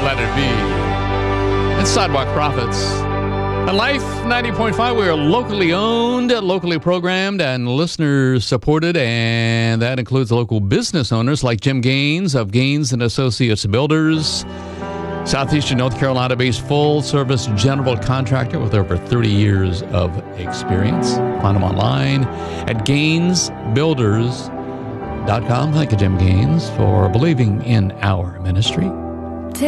Let It Be. And Sidewalk Prophets. At Life 90.5, we are locally owned, locally programmed, and listeners supported, and that includes local business owners like Jim Gaines of Gaines and Associates Builders, Southeastern North Carolina-based full-service general contractor with over 30 years of experience. Find them online at GainesBuilders.com. Thank you, Jim Gaines, for believing in our ministry.